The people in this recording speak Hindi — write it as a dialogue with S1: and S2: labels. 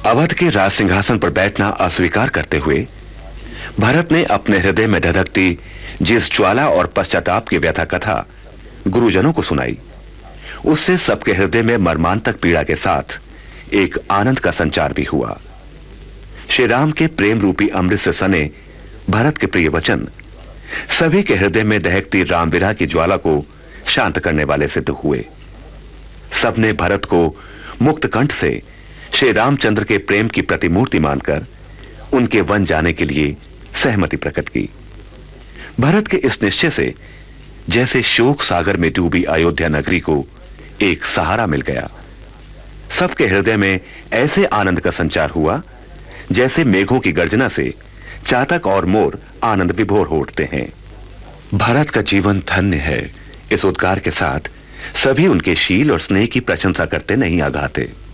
S1: अवध के राज सिंहासन पर बैठना अस्वीकार करते हुए भरत ने अपने हृदय में धधकती जिस ज्वाला और पश्चाताप की व्यथा कथा गुरुजनों को सुनाई, उससे सबके हृदय में मर्मांतक पीड़ा के साथ एक आनंद का संचार भी हुआ। श्री राम के प्रेम रूपी अमृत से सने भरत के प्रिय वचन सभी के हृदय में दहकती राम विरह की ज्वाला को शांत करने वाले सिद्ध हुए। सबने भरत को मुक्त कंठ से श्री रामचंद्र के प्रेम की प्रतिमूर्ति मानकर उनके वन जाने के लिए सहमति प्रकट की। भरत के इस निश्चय से जैसे शोक सागर में डूबी अयोध्या नगरी को एक सहारा मिल गया। सबके हृदय में ऐसे आनंद का संचार हुआ जैसे मेघों की गर्जना से चातक और मोर आनंद विभोर हो उठते हैं। भरत का जीवन धन्य है, इस उद्गार के साथ सभी उनके शील और स्नेह की प्रशंसा करते नहीं आगाते।